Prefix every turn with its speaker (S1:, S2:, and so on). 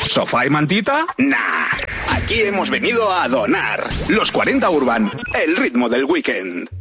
S1: ¿Sofá y mantita? Nah. Aquí hemos venido a donar. Los 40 Urban, el ritmo del weekend.